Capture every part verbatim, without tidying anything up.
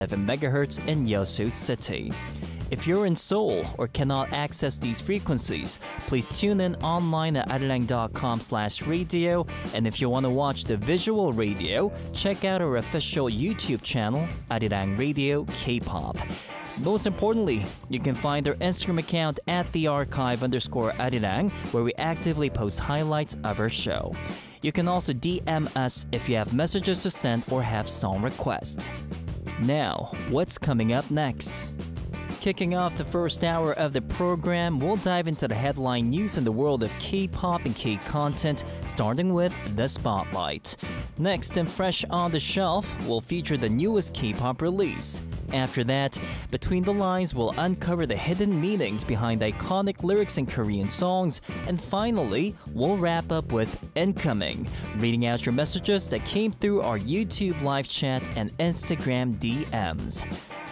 megahertz in Yeosu City. If you're in Seoul or cannot access these frequencies, please tune in online at arirang dot com slash radio, and if you want to watch the visual radio, check out our official YouTube channel, Arirang Radio K-pop. Most importantly, you can find our Instagram account at the archive underscore Arirang, where we actively post highlights of our show. You can also D M us if you have messages to send or have song requests. Now, what's coming up next? Kicking off the first hour of the program, we'll dive into the headline news in the world of K-pop and K-content, starting with The Spotlight. Next and fresh on the shelf, we'll feature the newest K-pop release. After that, Between the Lines will uncover the hidden meanings behind iconic lyrics in Korean songs. And finally, we'll wrap up with Incoming, reading out your messages that came through our YouTube live chat and Instagram D Ms.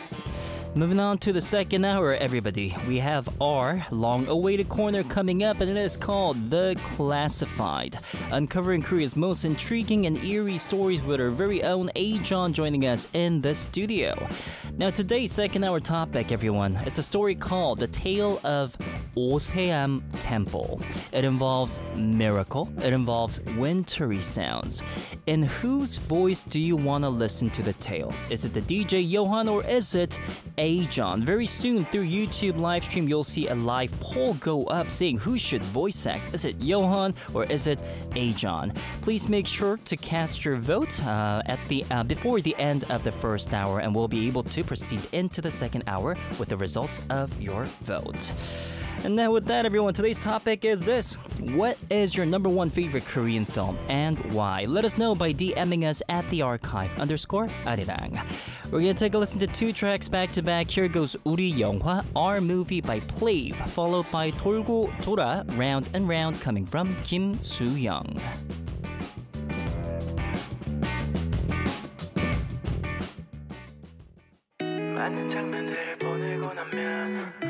Moving on to the second hour, everybody, we have our long-awaited corner coming up, and it is called The Classified, uncovering Korea's most intriguing and eerie stories with our very own A-John joining us in the studio. Now, today's second hour topic, everyone, is a story called The Tale of Oseam Temple. It involves miracle, it involves wintry sounds. In whose voice do you want to listen to the tale? Is it the D J Johan or is it A-John? Very soon through YouTube live stream, you'll see a live poll go up saying who should voice act. Is it Johan or is it A-John? Please make sure to cast your vote uh, at the uh, before the end of the first hour, and we'll be able to proceed into the second hour with the results of your vote. And now with that, everyone, today's topic is this. What is your number one favorite Korean film and why? Let us know by DMing us at the archive underscore Arirang. We're going to take a listen to two tracks back to back. Here goes 우리 영화, Our Movie by Plave, followed by 돌고 돌아, Round and Round, coming from Kim Soo-young. 많은 장면들을 보내고 나면